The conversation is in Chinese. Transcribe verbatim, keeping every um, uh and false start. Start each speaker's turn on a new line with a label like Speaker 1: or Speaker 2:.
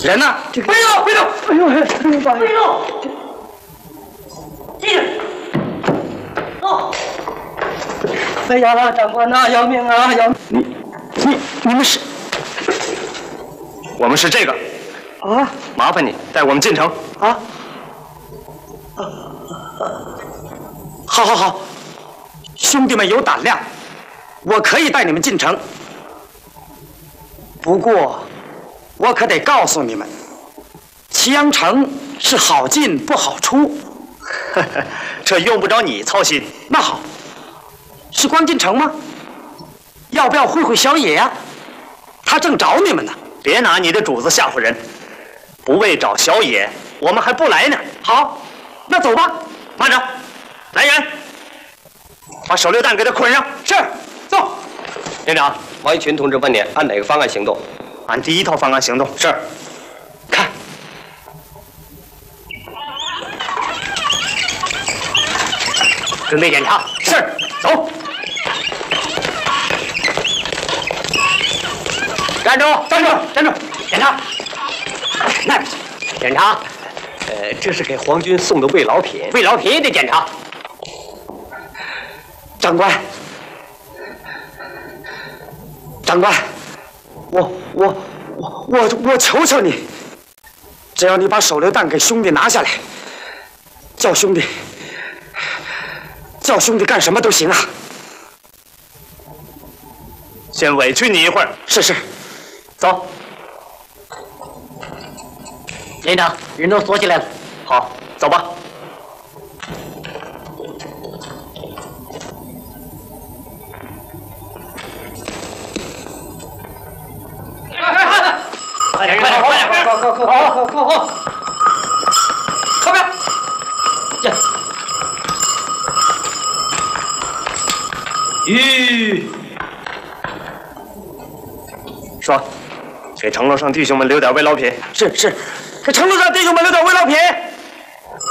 Speaker 1: 人呢？
Speaker 2: 这个
Speaker 1: 别动，别动！
Speaker 2: 哎呦，哎呦，大爷！
Speaker 1: 别动！进去。走。
Speaker 2: 哎呀，长官呐，要命啊！要
Speaker 1: 你你你们是？我们是这个。
Speaker 2: 啊！
Speaker 1: 麻烦你带我们进城。
Speaker 2: 啊！好好好，兄弟们有胆量，我可以带你们进城。不过，我可得告诉你们，祁阳城是好进不好出。
Speaker 1: 这用不着你操心。
Speaker 2: 那好，是光进城吗？要不要会会小野呀、啊？他正找你们呢。
Speaker 1: 别拿你的主子吓唬人，不为找小野，我们还不来呢。
Speaker 2: 好，那走吧。
Speaker 1: 慢着，来人，把手榴弹给他捆上。
Speaker 2: 是，走。
Speaker 3: 连长，王一群同志问你按哪个方案行动？
Speaker 1: 按第一套方案行动。
Speaker 3: 是。
Speaker 2: 看。
Speaker 1: 准备检查。
Speaker 2: 是，走。
Speaker 3: 站住！
Speaker 2: 站住！站住！检查。那边去。
Speaker 3: 检查。呃，这是给皇军送的慰劳品。慰劳品也得检查。
Speaker 2: 长官，长官，我我我我我求求你，只要你把手榴弹给兄弟拿下来，叫兄弟叫兄弟干什么都行啊。
Speaker 1: 先委屈你一会儿。
Speaker 2: 是是。走，
Speaker 3: 连长，人都锁起来了。
Speaker 1: 好，走吧。
Speaker 3: 快点，快点，快点，
Speaker 2: 靠靠靠靠靠靠靠！后边，这，
Speaker 1: 吁，说。给城楼上弟兄们留点慰劳品。
Speaker 2: 是是，给城楼上弟兄们留点慰劳品。